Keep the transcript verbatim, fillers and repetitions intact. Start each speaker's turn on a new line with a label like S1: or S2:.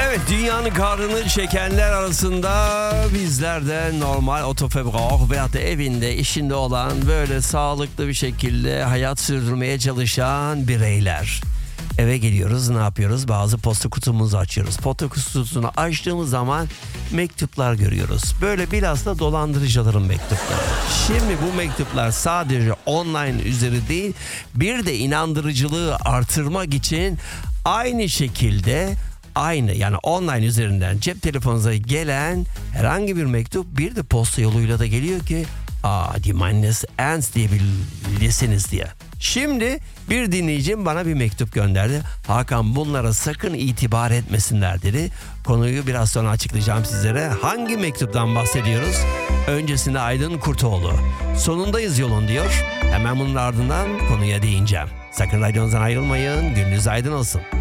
S1: Evet, dünyanın kahrını çekenler arasında bizler de normal otofebrar veyahut da evinde, işinde olan, böyle sağlıklı bir şekilde hayat sürdürmeye çalışan bireyler. Eve geliyoruz, ne yapıyoruz? Bazı posta kutumuzu açıyoruz. Posta kutusunu açtığımız zaman mektuplar görüyoruz. Böyle bilhassa dolandırıcıların mektupları. Şimdi bu mektuplar sadece online üzeri değil, bir de inandırıcılığı artırmak için aynı şekilde aynı, yani online üzerinden cep telefonunuza gelen herhangi bir mektup bir de posta yoluyla da geliyor ki aa, die meines ernst diyebilirsiniz diye. Şimdi bir dinleyicim bana bir mektup gönderdi. Hakan, bunlara sakın itibar etmesinler dedi. Konuyu biraz sonra açıklayacağım sizlere. Hangi mektuptan bahsediyoruz? Öncesinde Aydın Kurtoğlu. Sonundayız yolun diyor. Hemen bunun ardından konuya değineceğim. Sakın radyonuzdan ayrılmayın. Gününüz aydın olsun.